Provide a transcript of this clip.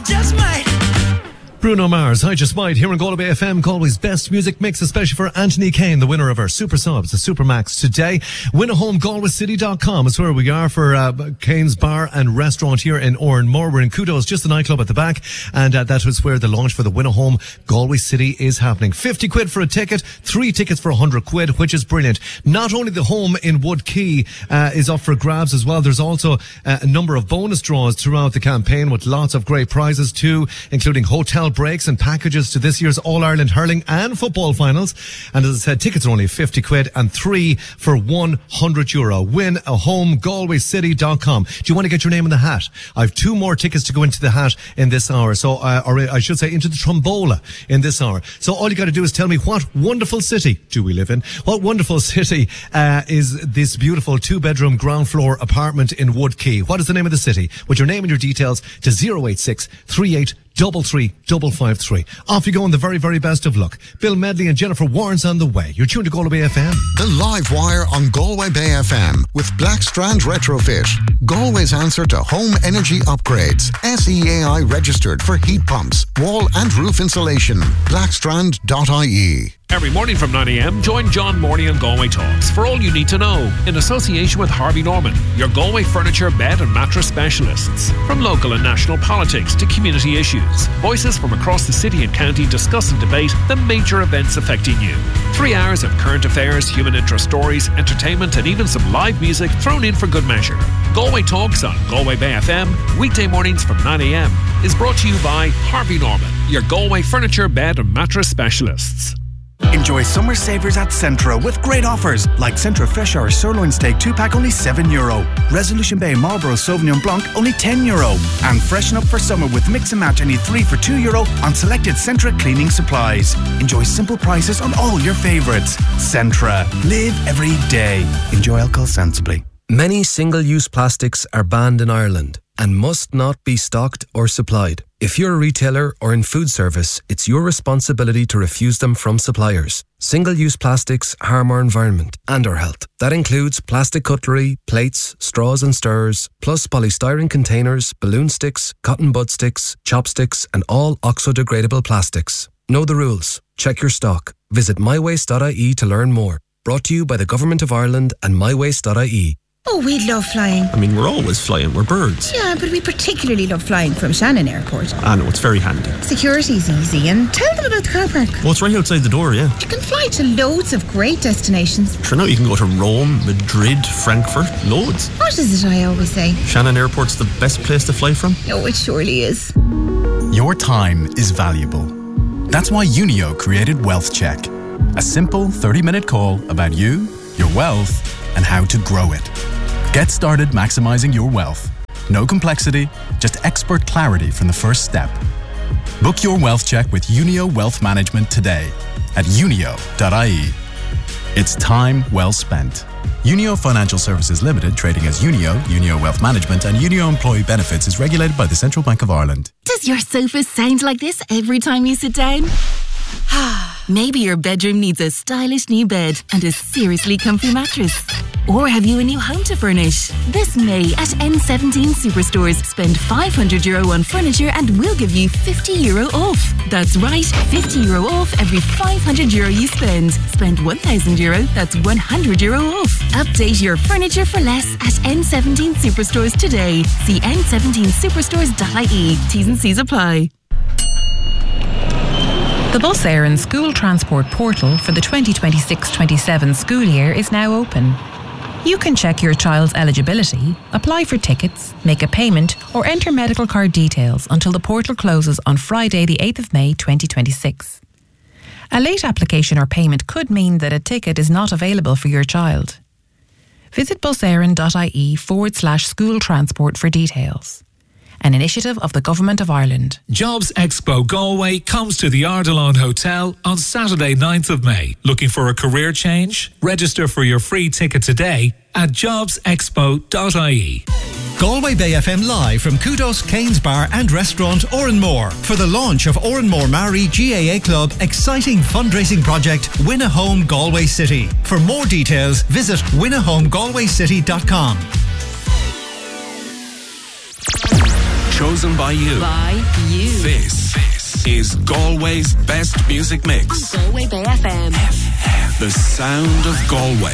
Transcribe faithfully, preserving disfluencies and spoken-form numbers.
just might. Bruno Mars, I Just Might, here on Galway F M, Galway's best music mix, especially for Anthony Kane, the winner of our Super Subs, the Supermax today. Win a home, galway city dot com is where we are for uh, Kane's Bar and Restaurant here in Oranmore. We're in Kudos, just the nightclub at the back, and uh, that was where the launch for the Win a Home Galway City is happening. fifty quid for a ticket, three tickets for one hundred quid, which is brilliant. Not only the home in Wood Quay uh, is up for grabs as well, there's also uh, a number of bonus draws throughout the campaign with lots of great prizes too, including hotel breaks and packages to this year's All-Ireland hurling and football finals. And as I said, tickets are only fifty quid and three for one hundred euro. Win a home, galway city dot com. Do you want to get your name in the hat? I've two more tickets to go into the hat in this hour. So, uh, or I should say into the Trombola in this hour. So all you got to do is tell me what wonderful city do we live in? What wonderful city uh, is this beautiful two-bedroom ground floor apartment in Wood Quay? What is the name of the city? With your name and your details to zero eight six three eight double three double five three. Off you go, and the very, very best of luck. Bill Medley and Jennifer Warren's on the way. You're tuned to Galway Bay F M. The Live Wire on Galway Bay F M with Blackstrand Retrofit. Galway's answer to home energy upgrades. S E A I registered for heat pumps, wall and roof insulation. blackstrand dot I E. Every morning from nine a m, join John Morney on Galway Talks for all you need to know, in association with Harvey Norman, your Galway furniture, bed and mattress specialists. From local and national politics to community issues, voices from across the city and county discuss and debate the major events affecting you. Three hours of current affairs, human interest stories, entertainment and even some live music thrown in for good measure. Galway Talks on Galway Bay F M, weekday mornings from nine a m, is brought to you by Harvey Norman, your Galway furniture, bed and mattress specialists. Enjoy summer savers at Centra with great offers like Centra Fresh Hour Sirloin Steak two pack only seven euro, Resolution Bay Marlborough Sauvignon Blanc only ten euro, and freshen up for summer with Mix and Match any three for two euro on selected Centra cleaning supplies. Enjoy simple prices on all your favourites. Centra. Live every day. Enjoy alcohol sensibly. Many single-use plastics are banned in Ireland and must not be stocked or supplied. If you're a retailer or in food service, it's your responsibility to refuse them from suppliers. Single-use plastics harm our environment and our health. That includes plastic cutlery, plates, straws and stirrers, plus polystyrene containers, balloon sticks, cotton bud sticks, chopsticks and all oxo-degradable plastics. Know the rules. Check your stock. Visit my waste dot I E to learn more. Brought to you by the Government of Ireland and my waste dot I E. Oh, we love flying. I mean, we're always flying. We're birds. Yeah, but we particularly love flying from Shannon Airport. I know, it's very handy. Security's easy, and tell them about the car park. Well, it's right outside the door, yeah. You can fly to loads of great destinations. Sure, now you can go to Rome, Madrid, Frankfurt, loads. What is it I always say? Shannon Airport's the best place to fly from. Oh, it surely is. Your time is valuable. That's why Unio created Wealth Check. A simple thirty-minute call about you, your wealth, and how to grow it. Get started maximizing your wealth. No complexity, just expert clarity from the first step. Book your wealth check with Unio Wealth Management today at unio dot I E. It's time well spent. Unio Financial Services Limited, trading as Unio, Unio Wealth Management and Unio Employee Benefits is regulated by the Central Bank of Ireland. Does your sofa sound like this every time you sit down? Maybe your bedroom needs a stylish new bed and a seriously comfy mattress. Or have you a new home to furnish? This May at N seventeen Superstores, spend five hundred euro on furniture and we'll give you fifty euro off. That's right, fifty euro off every five hundred euro you spend. Spend one thousand euro, that's one hundred euro off. Update your furniture for less at N seventeen Superstores today. See N seventeen superstores dot I E. T's and C's apply. The Bus Éireann School Transport Portal for the twenty twenty-six twenty-seven school year is now open. You can check your child's eligibility, apply for tickets, make a payment or enter medical card details until the portal closes on Friday the eighth of May twenty twenty-six. A late application or payment could mean that a ticket is not available for your child. Visit buséireann dot I E forward slash school transport for details. An initiative of the Government of Ireland. Jobs Expo Galway comes to the Ardilaun Hotel on Saturday ninth of May. Looking for a career change? Register for your free ticket today at jobs expo dot I E. Galway Bay F M live from Kudos, Kane's Bar and Restaurant Oranmore for the launch of Oranmore Mary G A A Club exciting fundraising project Win a Home Galway City. For more details, visit win a home galway city dot com. Chosen by you. By you. This is Galway's best music mix. Galway Bay F M. The sound of Galway.